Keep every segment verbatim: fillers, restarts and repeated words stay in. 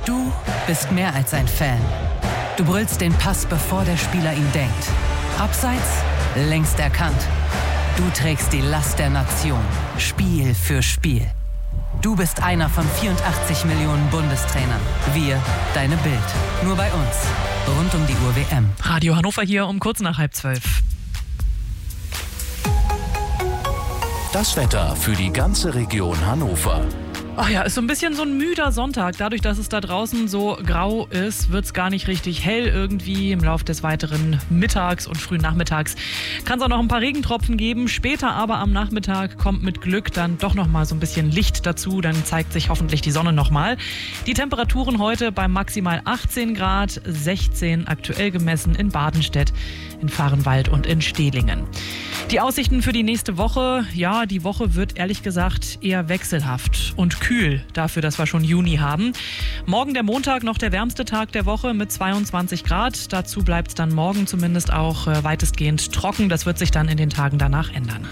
Du bist mehr als ein Fan. Du brüllst den Pass, bevor der Spieler ihn denkt. Abseits, längst erkannt. Du trägst die Last der Nation, Spiel für Spiel. Du bist einer von vierundachtzig Millionen Bundestrainern. Wir, deine Bild. Nur bei uns. Rund um die Uhr W M. Radio Hannover hier um kurz nach halb zwölf. Das Wetter für die ganze Region Hannover. Ach ja, ist so ein bisschen so ein müder Sonntag. Dadurch, dass es da draußen so grau ist, wird es gar nicht richtig hell irgendwie. Im Laufe des weiteren Mittags und frühen Nachmittags kann es auch noch ein paar Regentropfen geben. Später aber am Nachmittag kommt mit Glück dann doch noch mal so ein bisschen Licht dazu. Dann zeigt sich hoffentlich die Sonne noch mal. Die Temperaturen heute bei maximal achtzehn Grad, sechzehn aktuell gemessen in Badenstedt, in Vahrenwald und in Stehlingen. Die Aussichten für die nächste Woche, ja, die Woche wird ehrlich gesagt eher wechselhaft und kühl dafür, dass wir schon Juni haben. Morgen der Montag noch der wärmste Tag der Woche mit zweiundzwanzig Grad. Dazu bleibt es dann morgen zumindest auch äh, weitestgehend trocken. Das wird sich dann in den Tagen danach ändern.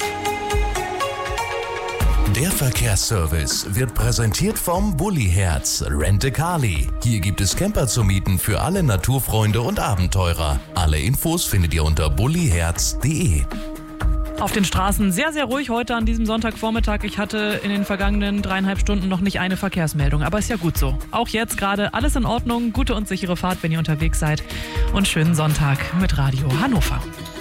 Der Verkehrsservice wird präsentiert vom Bulli-Herz Rent-A-Carly. Hier gibt es Camper zu mieten für alle Naturfreunde und Abenteurer. Alle Infos findet ihr unter bulli herz punkt de. Auf den Straßen sehr, sehr ruhig heute an diesem Sonntagvormittag. Ich hatte in den vergangenen dreieinhalb Stunden noch nicht eine Verkehrsmeldung, aber ist ja gut so. Auch jetzt gerade alles in Ordnung, gute und sichere Fahrt, wenn ihr unterwegs seid und schönen Sonntag mit Radio Hannover.